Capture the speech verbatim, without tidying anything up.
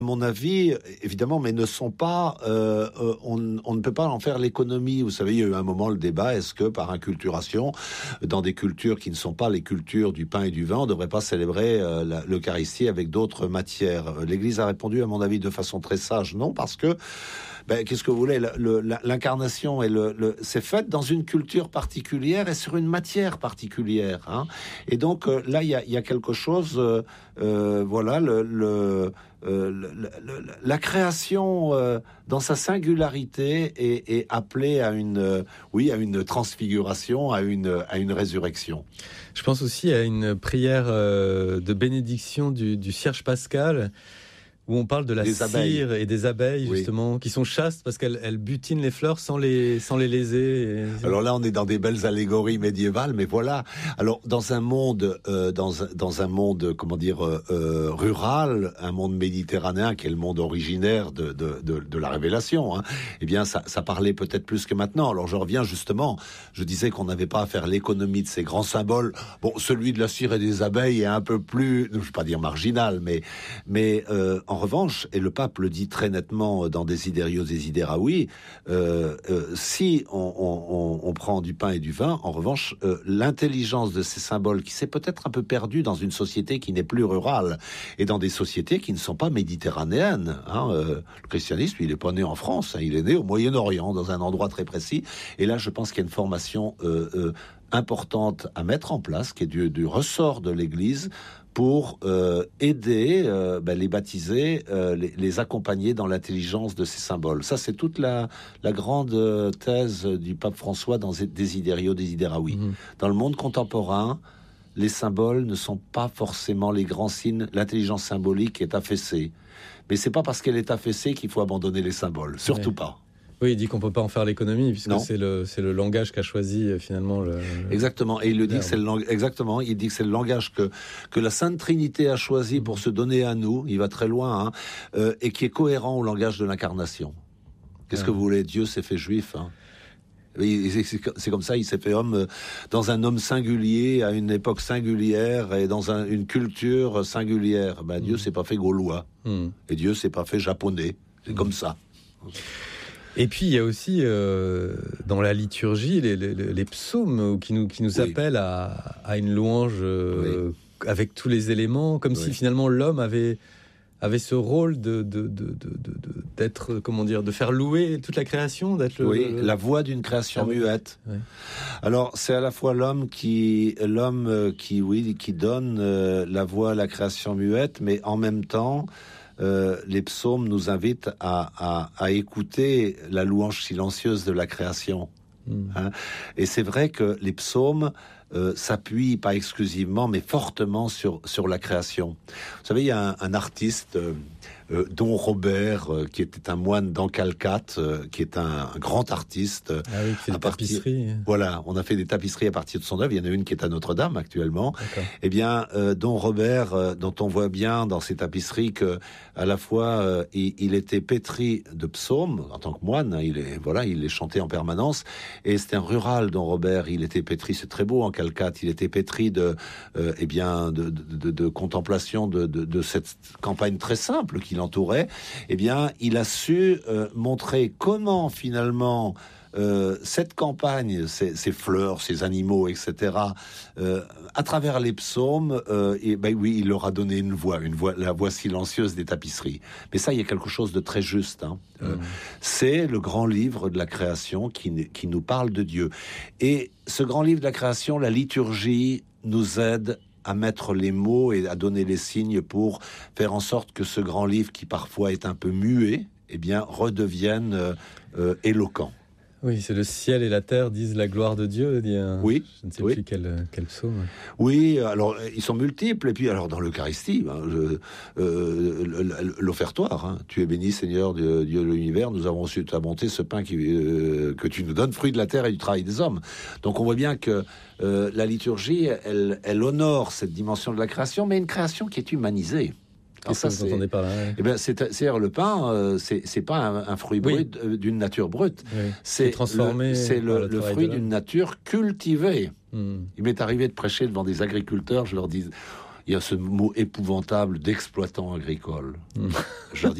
À mon avis, évidemment, mais ne sont pas. Euh, euh, on, on ne peut pas en faire l'économie. Vous savez, il y a eu un moment le débat est-ce que par inculturation, dans des cultures qui ne sont pas les cultures du pain et du vin, on ne devrait pas célébrer euh, la, l'Eucharistie avec d'autres matières. L'Église a répondu, à mon avis, de façon très sage, non, parce que ben, qu'est-ce que vous voulez, le, le, l'incarnation est le, le, c'est fait dans une culture particulière et sur une matière particulière. Hein. Et donc euh, là, il y a, y a quelque chose. Euh, euh, voilà, le, le Euh, le, le, la création euh, dans sa singularité est, est appelée à une, euh, oui, à une transfiguration, à une, à une résurrection. Je pense aussi à une prière euh, de bénédiction du, du Cierge Pascal, où on parle de la cire et des abeilles, justement, oui. qui sont chastes parce qu'elles elles butinent les fleurs sans les, sans les léser. Et... Alors là, on est dans des belles allégories médiévales, mais voilà. Alors, dans un monde, euh, dans, un, dans un monde, comment dire, euh, rural, un monde méditerranéen, qui est le monde originaire de, de, de, de la révélation, hein, eh bien, ça, ça parlait peut-être plus que maintenant. Alors, je reviens justement, je disais qu'on n'avait pas à faire l'économie de ces grands symboles. Bon, celui de la cire et des abeilles est un peu plus, je ne veux pas dire marginal, mais, mais euh, en revanche, et le pape le dit très nettement dans Desiderio Desideravi, euh, euh, si on, on, on prend du pain et du vin, en revanche, euh, l'intelligence de ces symboles qui s'est peut-être un peu perdue dans une société qui n'est plus rurale et dans des sociétés qui ne sont pas méditerranéennes. Hein, euh, le christianisme, il n'est pas né en France, hein, il est né au Moyen-Orient, dans un endroit très précis. Et là, je pense qu'il y a une formation euh, euh, importante à mettre en place, qui est du, du ressort de l'Église, pour euh, aider euh, ben, les baptisés, euh, les, les accompagner dans l'intelligence de ces symboles. Ça, c'est toute la, la grande thèse du pape François dans Desiderio Desideravi. Mmh. Dans le monde contemporain, les symboles ne sont pas forcément les grands signes. L'intelligence symbolique est affaissée. Mais c'est pas parce qu'elle est affaissée qu'il faut abandonner les symboles. Surtout ouais. pas. Oui, il dit qu'on peut pas en faire l'économie puisque c'est le c'est le langage qu'a choisi finalement le. Exactement. Et il le dit que c'est le lang... exactement. Il dit que c'est le langage que que la Sainte Trinité a choisi pour se donner à nous. Il va très loin, hein, euh, et qui est cohérent au langage de l'incarnation. Qu'est-ce ouais. que vous voulez ? Dieu s'est fait juif. Hein. C'est comme ça, il s'est fait homme dans un homme singulier, à une époque singulière et dans un, une culture singulière. Ben, Dieu mmh. s'est pas fait gaulois. Mmh. Et Dieu s'est pas fait japonais. C'est mmh. comme ça. Et puis il y a aussi euh, dans la liturgie les, les, les psaumes qui nous, qui nous oui. appellent à, à une louange euh, oui. avec tous les éléments, comme oui. si finalement l'homme avait, avait ce rôle de, de, de, de, de, de, d'être, comment dire, de faire louer toute la création, d'être le, oui, le... la voix d'une création ah, muette. Oui. Alors c'est à la fois l'homme qui, l'homme qui, oui, qui donne euh, la voix à la création muette, mais en même temps. Euh, les psaumes nous invitent à, à, à écouter la louange silencieuse de la création. Mmh. Hein. Et c'est vrai que les psaumes euh, s'appuient pas exclusivement, mais fortement sur, sur la création. Vous savez, il y a un, un artiste, euh, euh, Don Robert, euh, qui était un moine d'Ancalcat, euh, qui est un, un grand artiste. Ah oui, qui fait des partir... tapisseries. Voilà, on a fait des tapisseries à partir de son œuvre. Il y en a une qui est à Notre-Dame actuellement. D'accord. Eh bien, euh, Don Robert, euh, dont on voit bien dans ses tapisseries que, à la fois, euh, il, il était pétri de psaumes en tant que moine. Hein, il est, voilà, il les chantait en permanence. Et c'était un rural, Don Robert. Il était pétri, c'est très beau en Calcate. Il était pétri de, euh, eh bien, de, de, de, de contemplation de, de, de cette campagne très simple qui l'entourait. Eh bien, il a su euh, montrer comment finalement euh, cette campagne, ces, ces fleurs, ces animaux, et cetera, euh, à travers les psaumes, euh, et ben oui, il leur a donné une voix, une voix, la voix silencieuse des tapisseries. Mais ça, il y a quelque chose de très juste. Hein. Mmh. Euh, c'est le grand livre de la création qui, qui nous parle de Dieu. Et ce grand livre de la création, la liturgie nous aide à mettre les mots et à donner les signes pour faire en sorte que ce grand livre, qui parfois est un peu muet, eh bien, redevienne euh, euh, éloquent. Oui, c'est le ciel et la terre disent la gloire de Dieu. Dit un, oui. Je ne sais oui. plus quel, quel psaume. Oui, alors ils sont multiples. Et puis alors dans l'Eucharistie, ben, je, euh, l'offertoire. Hein. Tu es béni, Seigneur, Dieu, Dieu de l'univers. Nous avons reçu ta bonté, ce pain qui, euh, que tu nous donnes, fruit de la terre et du travail des hommes. Donc on voit bien que euh, la liturgie, elle, elle honore cette dimension de la création, mais une création qui est humanisée. Alors ça, vous entendez par là, ouais. Eh ben, c'est, c'est-à-dire le pain, euh, c'est, c'est pas un, un fruit oui. brut euh, d'une nature brute. Oui. C'est, c'est transformé. Le, c'est le, le, le fruit d'une nature cultivée. Hmm. Il m'est arrivé de prêcher devant des agriculteurs. Je leur dis, il y a ce mot épouvantable d'exploitant agricole. Mmh. Je leur dis